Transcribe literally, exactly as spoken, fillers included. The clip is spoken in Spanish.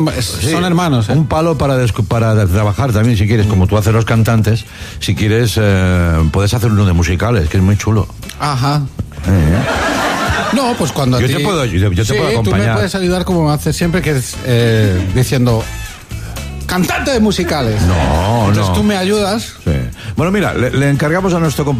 Sí, son hermanos, ¿eh? Un palo para, descu- para trabajar también, si quieres, como tú haces los cantantes. Si quieres, eh, puedes hacer uno de musicales, que es muy chulo. Ajá. Eh. No, pues cuando Yo a ti... te puedo- yo- yo te sí, puedo tú me acompañar. puedes ayudar como me haces siempre, que es eh, diciendo... Cantante de musicales. No, Entonces no. tú me ayudas. Sí. Bueno, mira, le, le encargamos a nuestro compañero